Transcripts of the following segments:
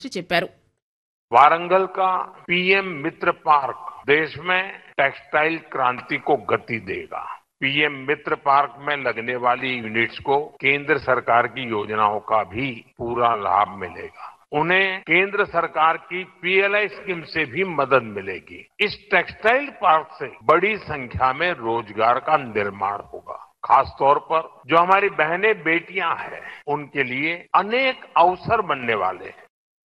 చెప్పారు. वारंगल का पीएम मित्र पार्क देश में टेक्सटाइल क्रांति को गति देगा। पीएम मित्र पार्क में लगने वाली यूनिट्स को केंद्र सरकार की योजनाओं का भी पूरा लाभ मिलेगा। उन्हें केंद्र सरकार की पीएलआई स्कीम से भी मदद मिलेगी। इस टेक्सटाइल पार्क से बड़ी संख्या में रोजगार का निर्माण होगा। खास तौर पर जो हमारी बहनें बेटियां हैं उनके लिए अनेक अवसर बनने वाले हैं।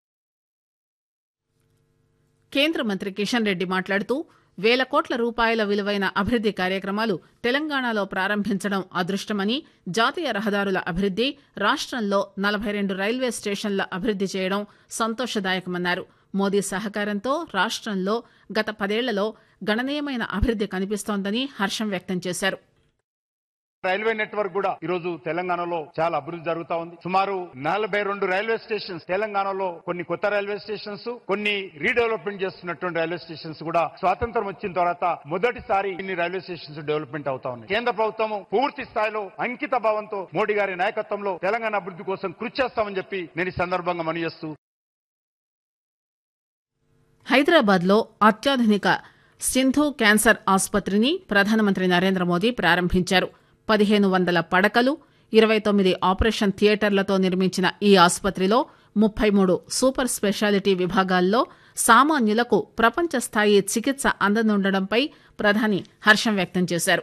కేంద్ర మంత్రి కిషన్ రెడ్డి మాట్లాడుతూ వేల కోట్ల రూపాయల విలువైన అభివృద్ది కార్యక్రమాలు తెలంగాణలో ప్రారంభించడం అదృష్టమని, జాతీయ రహదారుల అభివృద్ది, రాష్టంలో 42 రైల్వే స్టేషన్ల అభివృద్ది చేయడం సంతోషదాయకమన్నారు. మోదీ సహకారంతో రాష్టంలో గత 10 ఏళ్లలో గణనీయమైన అభివృద్ది కనిపిస్తోందని హర్షం వ్యక్తం చేశారు. రైల్వే నెట్వర్క్ కూడా ఈ రోజు తెలంగాణలో చాలా అభివృద్ధి జరుగుతా ఉంది. సుమారు 42 రైల్వే స్టేషన్స్ తెలంగాణలో, కొన్ని కొత్త రైల్వే స్టేషన్స్, కొన్ని రీడెవలప్మెంట్ చేస్తున్నటువంటి రైల్వే స్టేషన్స్ కూడా స్వాతంత్రం వచ్చిన తర్వాత మొదటిసారి ఇన్ని రైల్వే స్టేషన్స్ డెవలప్మెంట్ అవుతా ఉన్నాయి. కేంద్ర ప్రభుత్వం పూర్తి స్థాయిలో అంకిత భావంతో మోడీ గారి నాయకత్వంలో తెలంగాణ అభివృద్ధి కోసం కృషి చేస్తామని చెప్పి నేను ఈ సందర్భంగా మనవి చేస్తూ, హైదరాబాద్ లో అత్యాధునిక సింధు క్యాన్సర్ ఆసుపత్రిని ప్రధానమంత్రి నరేంద్ర మోదీ ప్రారంభించారు. 1500 పడకలు, 29 ఆపరేషన్ థియేటర్లతో నిర్మించిన ఈ ఆసుపత్రిలో 33 సూపర్ స్పెషాలిటీ విభాగాల్లో సామాన్యులకు ప్రపంచ స్థాయి చికిత్స అందనుండడంపై ప్రధాని హర్షం వ్యక్తం చేశారు.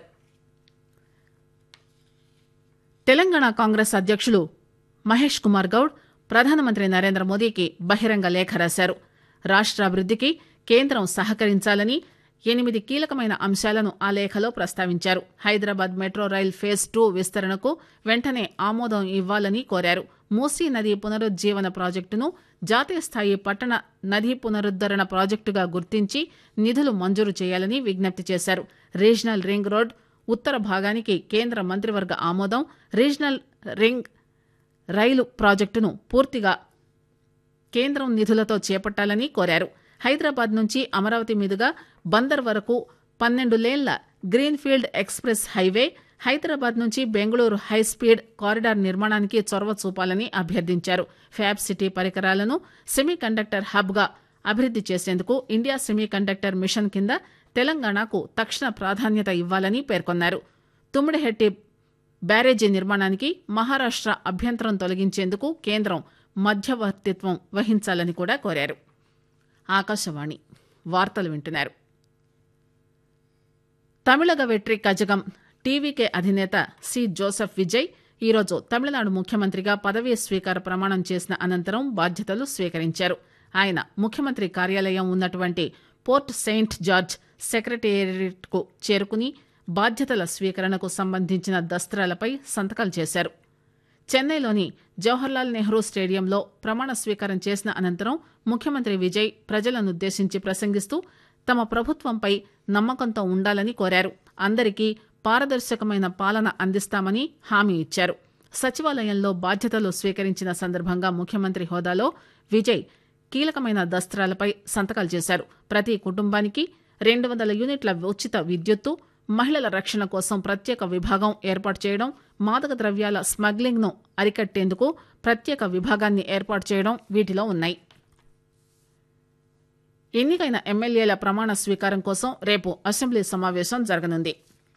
తెలంగాణ కాంగ్రెస్ అధ్యక్షులు మహేష్ కుమార్ గౌడ్ ప్రధానమంత్రి నరేంద్ర మోదీకి బహిరంగ లేఖ రాశారు. రాష్ట్రాభివృద్దికి కేంద్రం సహకరించాలని 8 కీలకమైన అంశాలను ఆ లేఖలో ప్రస్తావించారు. హైదరాబాద్ మెట్రో రైల్ ఫేజ్ 2 విస్తరణకు వెంటనే ఆమోదం ఇవ్వాలని కోరారు. మూసీ నదీ పునరుజ్జీవన ప్రాజెక్టును జాతీయ స్థాయి పట్టణ నదీ పునరుద్దరణ ప్రాజెక్టుగా గుర్తించి నిధులు మంజూరు చేయాలని విజ్ఞప్తి చేశారు. రీజనల్ రింగ్ రోడ్ ఉత్తర భాగానికి కేంద్ర మంత్రివర్గ ఆమోదం, రీజనల్ రింగ్ రైలు ప్రాజెక్టును పూర్తిగా కేంద్రం నిధులతో చేపట్టాలని కోరారు. హైదరాబాద్ నుంచి అమరావతి మీదుగా బందర్ వరకు 12 లేన్ల గ్రీన్ఫీల్డ్ ఎక్స్ప్రెస్ హైవే, హైదరాబాద్ నుంచి బెంగళూరు హైస్పీడ్ కారిడార్ నిర్మాణానికి చొరవ చూపాలని అభ్యర్థించారు. ఫ్యాబ్ సిటీ పరికరాలను సెమీ కండక్టర్ హబ్గా అభివృద్ది చేసేందుకు ఇండియా సెమీ కండక్టర్ మిషన్ కింద తెలంగాణకు తక్షణ ప్రాధాన్యత ఇవ్వాలని పేర్కొన్నారు. తుమ్మిడిహెట్టి బ్యారేజీ నిర్మాణానికి మహారాష్ట్ర అభ్యంతరం తొలగించేందుకు కేంద్రం మధ్యవర్తిత్వం వహించాలని కూడా కోరారు. ఆకాశవాణి వార్తలు వింటున్నారు. తమిళగ వెట్రి కజగం టీవీకే అధినేత సి జోసెఫ్ విజయ్ ఈరోజు తమిళనాడు ముఖ్యమంత్రిగా పదవీ స్వీకార ప్రమాణం చేసిన అనంతరం బాధ్యతలు స్వీకరించారు. ఆయన ముఖ్యమంత్రి కార్యాలయం ఉన్నటువంటి పోర్ట్ సెయింట్ జార్జ్ సెక్రటేరియట్కు చేరుకుని బాధ్యతల స్వీకరణకు సంబంధించిన దస్త్రాలపై సంతకాలు చేశారు. చెన్నైలోని జవహర్లాల్ నెహ్రూ స్టేడియంలో ప్రమాణ స్వీకారం చేసిన అనంతరం ముఖ్యమంత్రి విజయ్ ప్రజలనుద్దేశించి ప్రసంగిస్తూ తమ ప్రభుత్వంపై నమ్మకంతో ఉండాలని కోరారు. అందరికీ పారదర్శకమైన పాలన అందిస్తామని హామీ ఇచ్చారు. సచివాలయంలో బాధ్యతలు స్వీకరించిన సందర్భంగా ముఖ్యమంత్రి హోదాలో విజయ్ కీలకమైన దస్త్రాలపై సంతకాలు చేశారు. ప్రతి కుటుంబానికి 200 యూనిట్ల ఉచిత విద్యుత్తు, మహిళల రక్షణ కోసం ప్రత్యేక విభాగం ఏర్పాటు చేయడం, మాదక ద్రవ్యాల స్మగ్లింగ్ను అరికట్టేందుకు ప్రత్యేక విభాగాన్ని ఏర్పాటు చేయడం వీటిలో ఉన్నాయి. ఎన్నికైన ఎమ్మెల్యేల ప్రమాణ స్వీకారం కోసం రేపు అసెంబ్లీ సమావేశం జరగనుంది.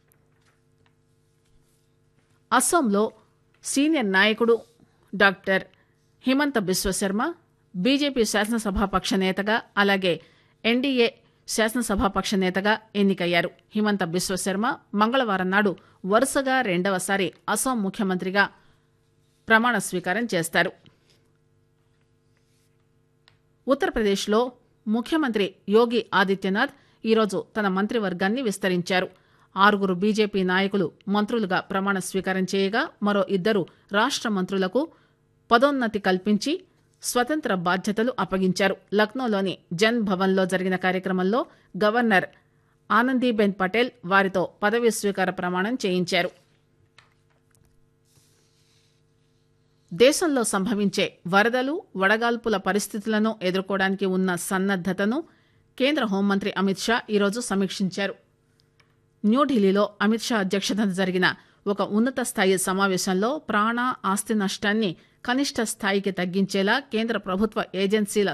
అస్సాంలో సీనియర్ నాయకుడు డాక్టర్ హిమంత బిశ్వశర్మ బీజేపీ శాసనసభాపక్ష నేతగా, అలాగే ఎన్డీఏ శాసనసభాపక్ష నేతగా ఎన్నికయ్యారు. హిమంత బిశ్వశర్మ మంగళవారం నాడు వరుసగా 2వసారి అస్సాం ముఖ్యమంత్రిగా ప్రమాణ స్వీకారం చేస్తారు. ఉత్తరప్రదేశ్లో ముఖ్యమంత్రి యోగి ఆదిత్యనాథ్ ఈరోజు తన మంత్రివర్గాన్ని విస్తరించారు. 6 బీజేపీ నాయకులు మంత్రులుగా ప్రమాణ స్వీకారం చేయగా మరో 2 రాష్ట్ర మంత్రులకు పదోన్నతి కల్పించి స్వతంత్ర బాధ్యతలు అప్పగించారు. లక్నోలోని జన్ భవన్లో జరిగిన కార్యక్రమంలో గవర్నర్ ఆనందీబెన్ పటేల్ వారితో పదవీ స్వీకార ప్రమాణం చేయించారు. దేశంలో సంభవించే వరదలు, వడగాల్పుల పరిస్థితులను ఎదుర్కోవడానికి ఉన్న సన్నద్దతను కేంద్ర హోంమంత్రి అమిత్ షా ఈరోజు సమీక్షించారు. న్యూఢిల్లీలో అమిత్ షా అధ్యక్షతన జరిగిన ఒక ఉన్నత స్థాయి సమావేశంలో ప్రాణ ఆస్తి నష్టాన్ని కనిష్ట స్థాయికి తగ్గించేలా కేంద్ర ప్రభుత్వ ఏజెన్సీల